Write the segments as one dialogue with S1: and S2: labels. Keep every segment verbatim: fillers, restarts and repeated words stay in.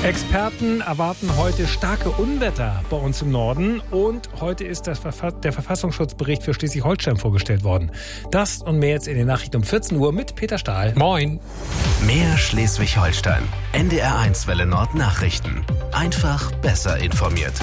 S1: Experten erwarten heute starke Unwetter bei uns im Norden und heute ist das Verfa- der Verfassungsschutzbericht für Schleswig-Holstein vorgestellt worden. Das und mehr jetzt in den Nachrichten um vierzehn Uhr mit Peter Stahl.
S2: Moin.
S3: Mehr Schleswig-Holstein. N D R eins Welle Nord Nachrichten. Einfach besser informiert.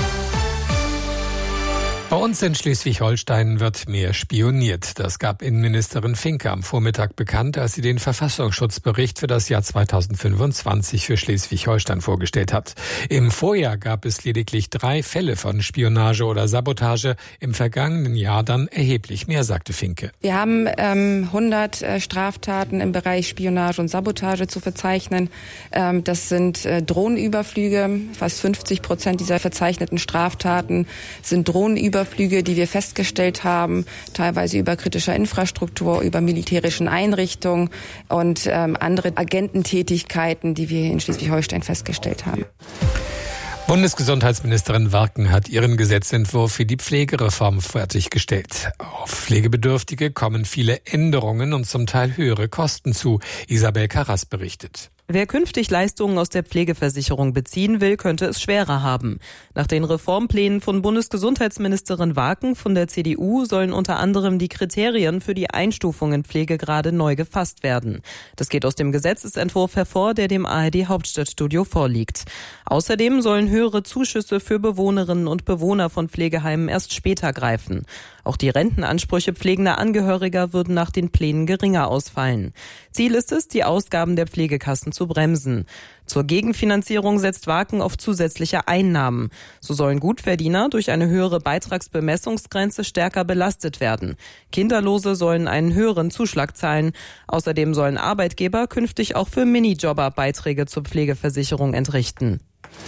S2: Bei uns in Schleswig-Holstein wird mehr spioniert. Das gab Innenministerin Finke am Vormittag bekannt, als sie den Verfassungsschutzbericht für das Jahr zweitausendfünfundzwanzig für Schleswig-Holstein vorgestellt hat. Im Vorjahr gab es lediglich drei Fälle von Spionage oder Sabotage. Im vergangenen Jahr dann erheblich mehr, sagte Finke.
S4: Wir haben ähm, hundert äh, Straftaten im Bereich Spionage und Sabotage zu verzeichnen. Ähm, das sind äh, Drohnenüberflüge. Fast fünfzig Prozent dieser verzeichneten Straftaten sind Drohnenüberflüge. Überflüge, die wir festgestellt haben, teilweise über kritischer Infrastruktur, über militärischen Einrichtungen und ähm, andere Agententätigkeiten, die wir in Schleswig-Holstein festgestellt haben.
S2: Bundesgesundheitsministerin Warken hat ihren Gesetzentwurf für die Pflegereform fertiggestellt. Auf Pflegebedürftige kommen viele Änderungen und zum Teil höhere Kosten zu. Isabel Karras berichtet.
S5: Wer künftig Leistungen aus der Pflegeversicherung beziehen will, könnte es schwerer haben. Nach den Reformplänen von Bundesgesundheitsministerin Warken von der C D U sollen unter anderem die Kriterien für die Einstufung in Pflegegrade neu gefasst werden. Das geht aus dem Gesetzesentwurf hervor, der dem A R D-Hauptstadtstudio vorliegt. Außerdem sollen höhere Zuschüsse für Bewohnerinnen und Bewohner von Pflegeheimen erst später greifen. Auch die Rentenansprüche pflegender Angehöriger würden nach den Plänen geringer ausfallen. Ziel ist es, die Ausgaben der Pflegekassen zu bremsen. Zur Gegenfinanzierung setzt Warken auf zusätzliche Einnahmen. So sollen Gutverdiener durch eine höhere Beitragsbemessungsgrenze stärker belastet werden. Kinderlose sollen einen höheren Zuschlag zahlen. Außerdem sollen Arbeitgeber künftig auch für Minijobber Beiträge zur Pflegeversicherung entrichten.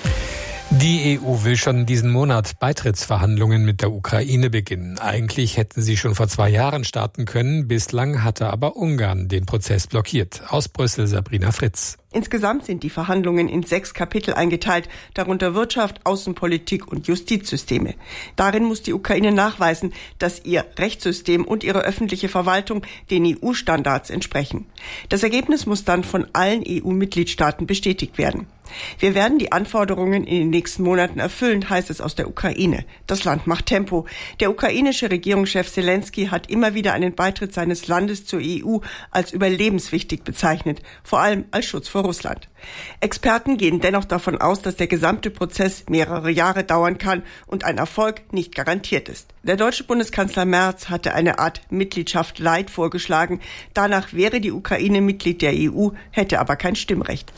S2: Die E U will schon diesen Monat Beitrittsverhandlungen mit der Ukraine beginnen. Eigentlich hätten sie schon vor zwei Jahren starten können. Bislang hatte aber Ungarn den Prozess blockiert. Aus Brüssel Sabrina Fritz.
S6: Insgesamt sind die Verhandlungen in sechs Kapitel eingeteilt, darunter Wirtschaft, Außenpolitik und Justizsysteme. Darin muss die Ukraine nachweisen, dass ihr Rechtssystem und ihre öffentliche Verwaltung den E U-Standards entsprechen. Das Ergebnis muss dann von allen E U-Mitgliedstaaten bestätigt werden. Wir werden die Anforderungen in den nächsten Monaten erfüllen, heißt es aus der Ukraine. Das Land macht Tempo. Der ukrainische Regierungschef Selenskyj hat immer wieder einen Beitritt seines Landes zur E U als überlebenswichtig bezeichnet, vor allem als Schutz vor Russland. Experten gehen dennoch davon aus, dass der gesamte Prozess mehrere Jahre dauern kann und ein Erfolg nicht garantiert ist. Der deutsche Bundeskanzler Merz hatte eine Art Mitgliedschaft Light vorgeschlagen. Danach wäre die Ukraine Mitglied der E U, hätte aber kein Stimmrecht.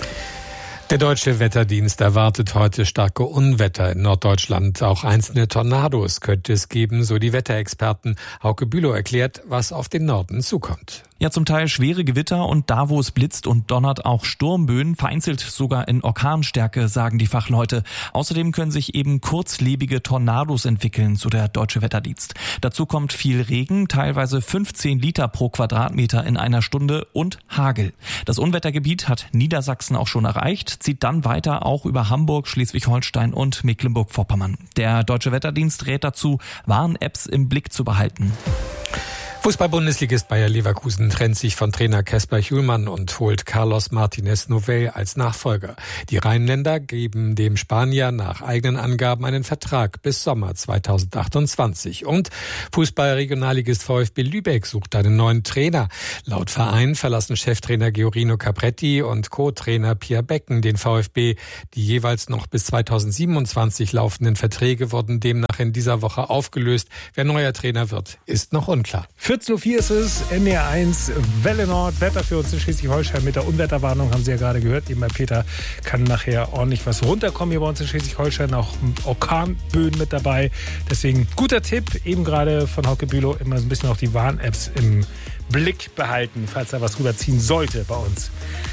S2: Der Deutsche Wetterdienst erwartet heute starke Unwetter in Norddeutschland. Auch einzelne Tornados könnte es geben, so die Wetterexperten. Hauke Bülow erklärt, was auf den Norden zukommt.
S7: Ja, zum Teil schwere Gewitter und da, wo es blitzt und donnert, auch Sturmböen, vereinzelt sogar in Orkanstärke, sagen die Fachleute. Außerdem können sich eben kurzlebige Tornados entwickeln, so der Deutsche Wetterdienst. Dazu kommt viel Regen, teilweise fünfzehn Liter pro Quadratmeter in einer Stunde und Hagel. Das Unwettergebiet hat Niedersachsen auch schon erreicht, zieht dann weiter auch über Hamburg, Schleswig-Holstein und Mecklenburg-Vorpommern. Der Deutsche Wetterdienst rät dazu, Warn-Apps im Blick zu behalten.
S2: Fußball-Bundesligist Bayer Leverkusen trennt sich von Trainer Kasper Hjulmann und holt Carlos Martinez Novell als Nachfolger. Die Rheinländer geben dem Spanier nach eigenen Angaben einen Vertrag bis Sommer zweitausendachtundzwanzig. Und Fußball-Regionalligist VfB Lübeck sucht einen neuen Trainer. Laut Verein verlassen Cheftrainer Georino Capretti und Co-Trainer Pierre Becken den VfB. Die jeweils noch bis zweitausendsiebenundzwanzig laufenden Verträge wurden demnach in dieser Woche aufgelöst. Wer neuer Trainer wird, ist noch unklar.
S1: vierzehn Uhr vier ist es, N D R eins, Welle Nord, Wetter für uns in Schleswig-Holstein mit der Unwetterwarnung, haben Sie ja gerade gehört. Eben bei Peter kann nachher ordentlich was runterkommen hier bei uns in Schleswig-Holstein, auch Orkanböen mit dabei. Deswegen guter Tipp, eben gerade von Hauke Bülow, immer so ein bisschen auch die Warn-Apps im Blick behalten, falls da was rüberziehen sollte bei uns.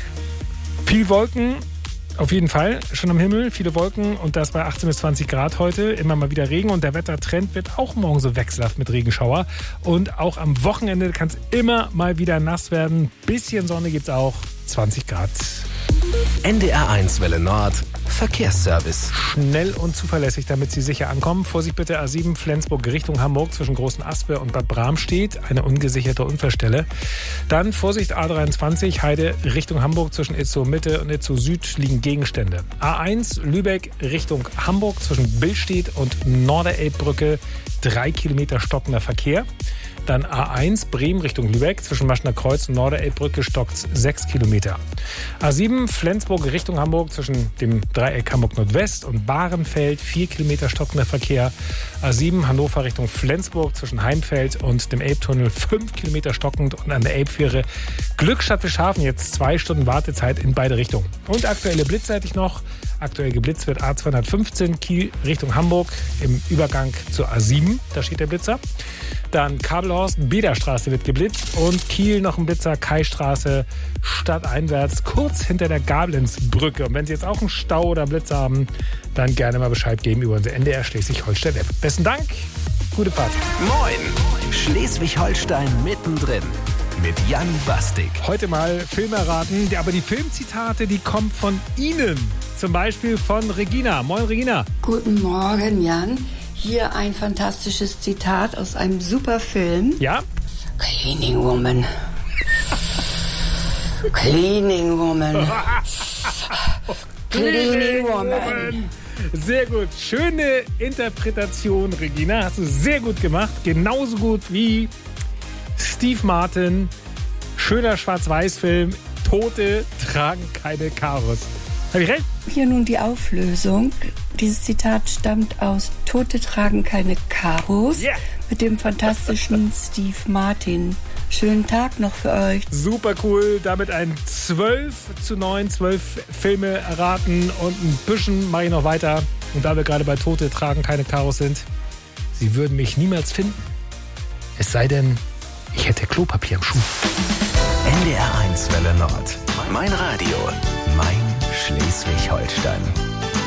S1: Viel Wolken. Auf jeden Fall, schon am Himmel, viele Wolken und das bei achtzehn bis zwanzig Grad heute. Immer mal wieder Regen und der Wettertrend wird auch morgen so wechselhaft mit Regenschauer. Und auch am Wochenende kann es immer mal wieder nass werden. Bisschen Sonne gibt's auch, zwanzig Grad.
S3: N D R eins Welle Nord Verkehrsservice.
S1: Schnell und zuverlässig, damit Sie sicher ankommen. Vorsicht bitte, A sieben Flensburg Richtung Hamburg zwischen Großen Aspe und Bad Bramstedt. Eine ungesicherte Unfallstelle. Dann Vorsicht, A dreiundzwanzig Heide Richtung Hamburg zwischen Itzehoe Mitte und Itzehoe Süd liegen Gegenstände. A eins Lübeck Richtung Hamburg zwischen Billstedt und Norderelbbrücke. Drei Kilometer stockender Verkehr. Dann A eins Bremen Richtung Lübeck zwischen Maschner Kreuz und Norderelbbrücke stockt sechs Kilometer. A sieben Flensburg Richtung Hamburg zwischen dem Dreieck Hamburg Nordwest und Bahrenfeld vier Kilometer stockender Verkehr. A sieben Hannover Richtung Flensburg zwischen Heimfeld und dem Elbtunnel fünf Kilometer stockend und an der Elbfähre Glückstadt Fischhafen jetzt zwei Stunden Wartezeit in beide Richtungen. Und aktuelle blitzseitig noch. Aktuell geblitzt wird A zweihundertfünfzehn Kiel Richtung Hamburg im Übergang zur A sieben. Da steht der Blitzer. Dann Kabelhorst, Bederstraße wird geblitzt und Kiel noch ein Blitzer, Kaistraße stadteinwärts, kurz hinter der Gablenzbrücke. Und wenn Sie jetzt auch einen Stau oder Blitzer haben, dann gerne mal Bescheid geben über unsere N D R Schleswig-Holstein-App. Besten Dank, gute Fahrt.
S3: Moin, Schleswig-Holstein mittendrin mit Jan Bastik.
S1: Heute mal Film erraten, aber die Filmzitate, die kommen von Ihnen. Zum Beispiel von Regina. Moin, Regina.
S8: Guten Morgen, Jan. Hier ein fantastisches Zitat aus einem super Film.
S1: Ja?
S8: Cleaning Woman. Cleaning Woman. Cleaning Woman.
S1: Sehr gut. Schöne Interpretation, Regina. Hast du sehr gut gemacht. Genauso gut wie Steve Martin. Schöner Schwarz-Weiß-Film. Tote tragen keine Karos. Hab ich recht?
S8: Hier nun die Auflösung. Dieses Zitat stammt aus Tote tragen keine Karos, yeah, mit dem fantastischen Steve Martin. Schönen Tag noch für euch.
S1: Super cool. Damit ein zwölf zu neun, zwölf Filme erraten und ein bisschen mache ich noch weiter. Und da wir gerade bei Tote tragen keine Karos sind, Sie würden mich niemals finden. Es sei denn, ich hätte Klopapier im Schuh.
S3: N D R eins Welle Nord. Mein Radio. Mein Schleswig-Holstein.